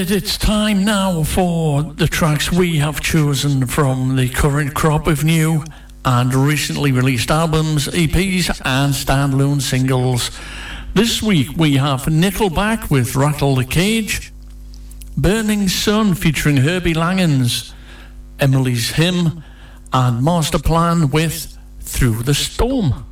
It's time now for the tracks we have chosen from the current crop of new and recently released albums, EPs and standalone singles. This week we have Nickelback with Rattle the Cage, Burning Sun featuring Herbie Langens, Emily's Hymn, and Masterplan with Through the Storm.